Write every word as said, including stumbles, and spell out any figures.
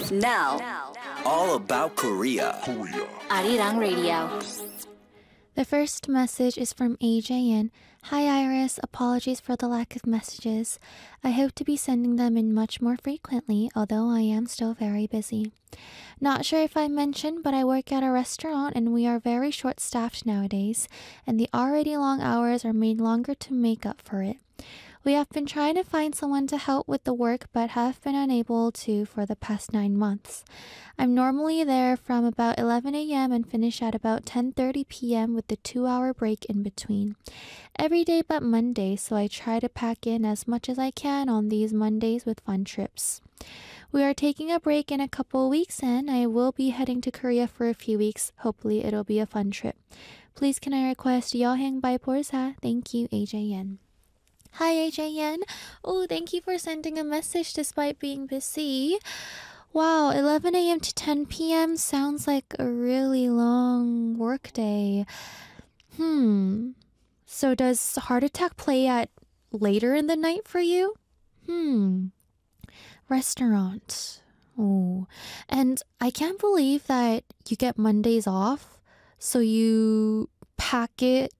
Now, all about Korea. Arirang Radio. The first message is from A J N. Hi Iris, apologies for the lack of messages. I hope to be sending them in much more frequently, although I am still very busy. Not sure if I mentioned, but I work at a restaurant and we are very short-staffed nowadays, and the already long hours are made longer to make up for it. We have been trying to find someone to help with the work but have been unable to for the past nine months. I'm normally there from about eleven a.m. and finish at about ten thirty p.m. with the two-hour break in between. Every day but Monday, so I try to pack in as much as I can on these Mondays with fun trips. We are taking a break in a couple weeks and I will be heading to Korea for a few weeks. Hopefully it'll be a fun trip. Please can I request 여행 by Porsa? Thank you, A J N. Hi A J N. Oh, thank you for sending a message despite being busy. Wow, eleven a.m. to ten p.m. sounds like a really long workday. Hmm. So does Heart Attack play at later in the night for you? Hmm. Restaurant. Oh. And I can't believe that you get Mondays off. So you pack it